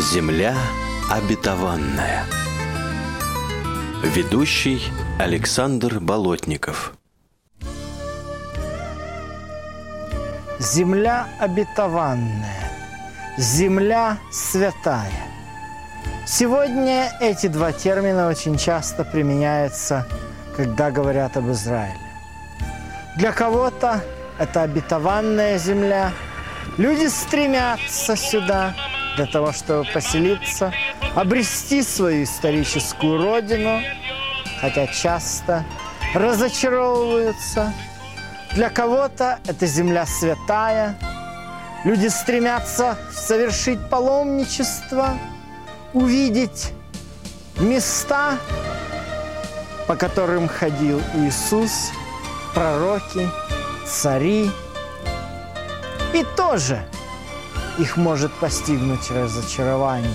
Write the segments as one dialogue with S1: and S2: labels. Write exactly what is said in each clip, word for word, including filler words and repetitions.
S1: Земля обетованная. Ведущий Александр Болотников.
S2: Земля обетованная, земля святая. Сегодня эти два термина очень часто применяются, когда говорят об Израиле. Для кого-то это обетованная земля. Люди стремятся сюда для того, чтобы поселиться, обрести свою историческую родину, хотя часто разочаровываются. Для кого-то это земля святая. Люди стремятся совершить паломничество, увидеть места, по которым ходил Иисус, пророки, цари. И тоже их может постигнуть разочарование.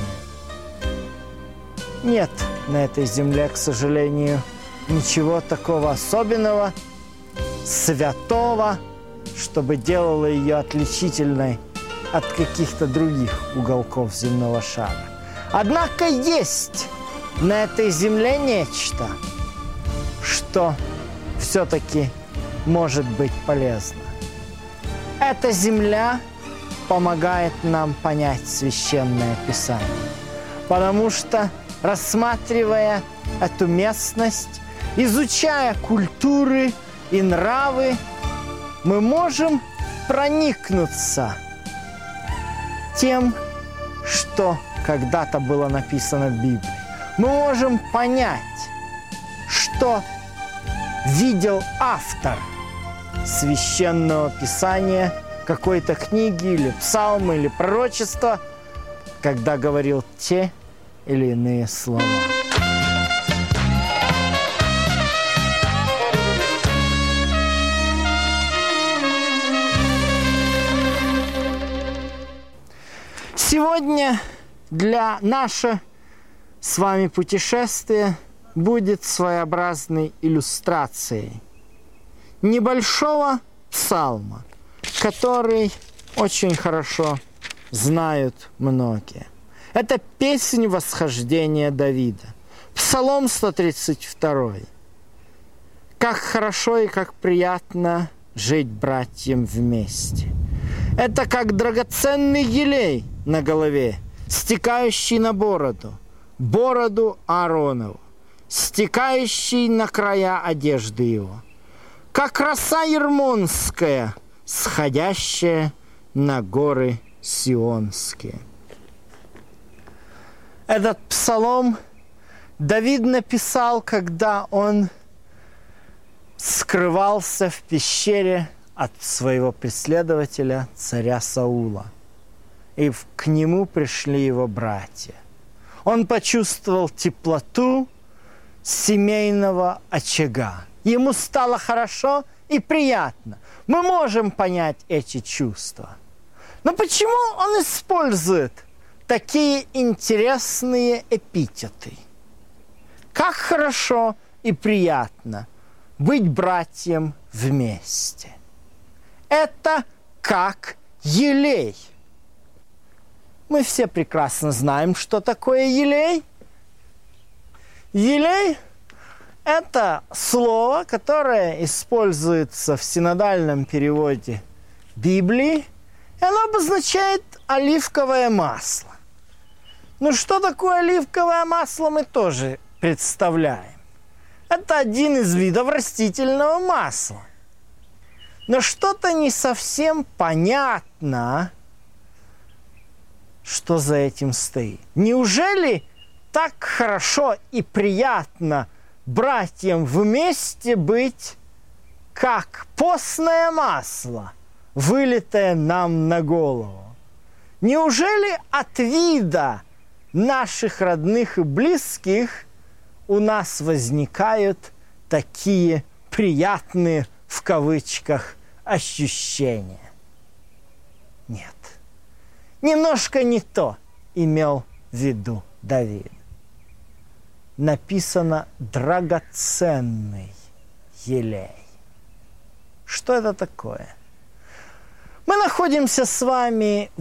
S2: Нет на этой земле, к сожалению, ничего такого особенного, святого, чтобы делало ее отличительной от каких-то других уголков земного шара. Однако есть на этой земле нечто, что все-таки может быть полезно. Эта земля помогает нам понять Священное Писание, потому что, рассматривая эту местность, изучая культуры и нравы, мы можем проникнуться тем, что когда-то было написано в Библии. Мы можем понять, что видел автор Священного Писания, какой-то книги или псалма или пророчества, когда говорил те или иные слова. Сегодня для нашего с вами путешествия будет своеобразной иллюстрацией небольшого псалма, который очень хорошо знают многие. Это песнь восхождения Давида, Псалом сто тридцать два. Как хорошо и как приятно жить братьям вместе. Это как драгоценный елей на голове, стекающий на бороду, бороду Ааронову, стекающий на края одежды его. Как роса ермонская, сходящая на горы сионские. Этот псалом Давид написал, когда он скрывался в пещере от своего преследователя, царя Саула. И к нему пришли его братья. Он почувствовал теплоту семейного очага. Ему стало хорошо и приятно. Мы можем понять эти чувства. Но почему он использует такие интересные эпитеты? Как хорошо и приятно быть братьям вместе. Это как елей. Мы все прекрасно знаем, что такое елей. Елей – это слово, которое используется в синодальном переводе Библии, и оно обозначает оливковое масло. Ну, что такое оливковое масло, мы тоже представляем. Это один из видов растительного масла. Но что-то не совсем понятно, что за этим стоит. Неужели так хорошо и приятно братьям вместе быть, как постное масло, вылитое нам на голову? Неужели от вида наших родных и близких у нас возникают такие приятные, в кавычках, ощущения? Нет. Немножко не то имел в виду Давид. Написано «драгоценный елей». Что это такое? Мы находимся с вами